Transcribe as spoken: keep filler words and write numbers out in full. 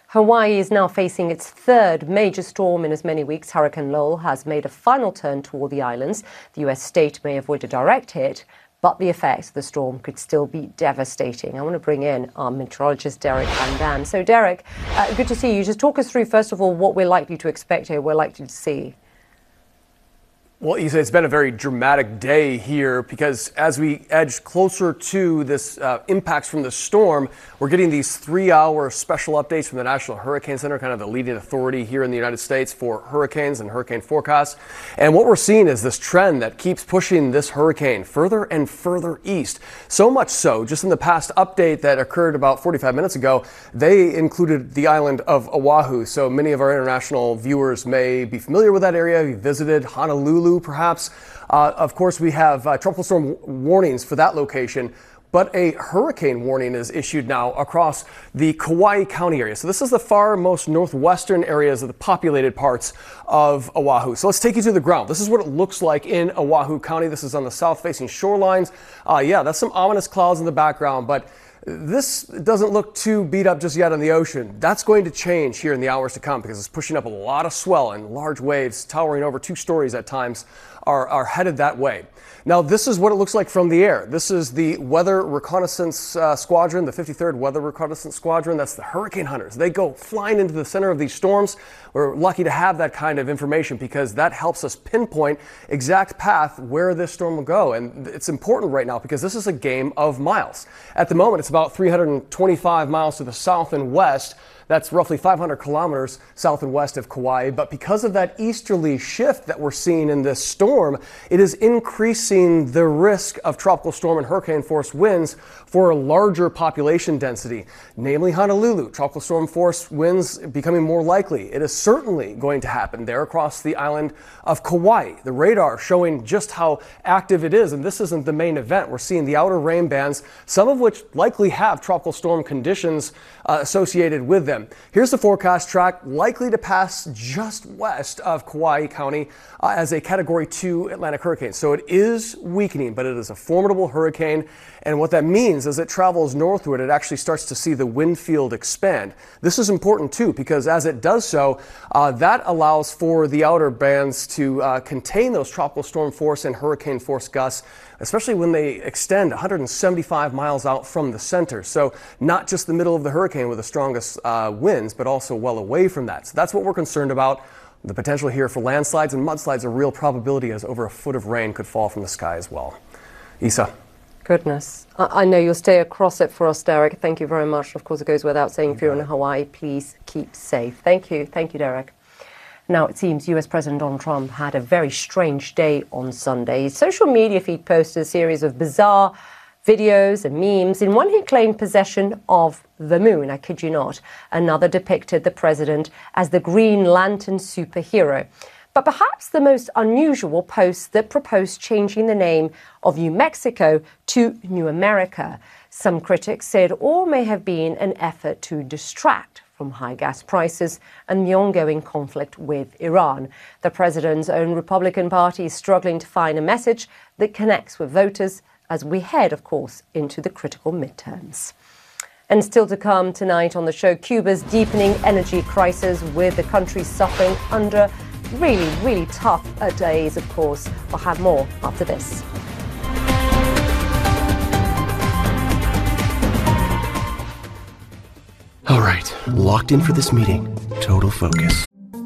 Hawaii is now facing its third major storm in as many weeks. Hurricane Lowell has made a final turn toward the islands. The U S state may avoid a direct hit, but the effects of the storm could still be devastating. I want to bring in our meteorologist, Derek Van Dam. So, Derek, uh, good to see you. Just talk us through, first of all, what we're likely to expect here, we're likely to see. Well, Isa, it's been a very dramatic day here because as we edge closer to this uh, impacts from the storm, we're getting these three-hour special updates from the National Hurricane Center, kind of the leading authority here in the United States for hurricanes and hurricane forecasts. And what we're seeing is this trend that keeps pushing this hurricane further and further east. So much so, just in the past update that occurred about forty-five minutes ago, they included the island of Oahu. So many of our international viewers may be familiar with that area. We visited Honolulu, perhaps. Uh, of course, we have uh, tropical storm warnings for that location, but a hurricane warning is issued now across the Kauai County area. So this is the far most northwestern areas of the populated parts of Oahu. So let's take you to the ground. This is what it looks like in Oahu County. This is on the south-facing shorelines. Uh, yeah, that's some ominous clouds in the background, but this doesn't look too beat up just yet on the ocean. That's going to change here in the hours to come because it's pushing up a lot of swell, and large waves towering over two stories at times are, are headed that way. Now, this is what it looks like from the air. This is the Weather Reconnaissance uh, Squadron, the fifty-third Weather Reconnaissance Squadron. That's the hurricane hunters. They go flying into the center of these storms. We're lucky to have that kind of information because that helps us pinpoint exact path where this storm will go. And it's important right now because this is a game of miles. At the moment, it's about three hundred twenty-five miles to the south and west. That's roughly five hundred kilometers south and west of Kauai. But because of that easterly shift that we're seeing in this storm, it is increasing the risk of tropical storm and hurricane force winds for a larger population density, namely Honolulu. Tropical storm force winds becoming more likely. It is certainly going to happen there across the island of Kauai. The radar showing just how active it is. And this isn't the main event. We're seeing the outer rain bands, some of which likely have tropical storm conditions uh, associated with them. Here's the forecast track, likely to pass just west of Kauai County uh, as a Category two Atlantic hurricane. So it is weakening, but it is a formidable hurricane. And what that means as it travels northward, it actually starts to see the wind field expand. This is important too, because as it does so, uh, that allows for the outer bands to uh, contain those tropical storm force and hurricane force gusts, especially when they extend one hundred seventy-five miles out from the center. So not just the middle of the hurricane with the strongest uh, winds, but also well away from that. So that's what we're concerned about. The potential here for landslides and mudslides, a real probability as over a foot of rain could fall from the sky as well. Isa. Goodness. I, I know you'll stay across it for us, Derek. Thank you very much. Of course, it goes without saying, if you're in Hawaii, please keep safe. Thank you. Thank you, Derek. Now, it seems U S President Donald Trump had a very strange day on Sunday. His social media feed posted a series of bizarre videos and memes. In one, he claimed possession of the moon. I kid you not. Another depicted the president as the Green Lantern superhero. But perhaps the most unusual post that proposed changing the name of New Mexico to New America. Some critics said all may have been an effort to distract from high gas prices and the ongoing conflict with Iran. The president's own Republican Party is struggling to find a message that connects with voters as we head, of course, into the critical midterms. And still to come tonight on the show, Cuba's deepening energy crisis, with the country suffering under really, really tough days, of course. We'll have more after this. All right, locked in for this meeting. Total focus.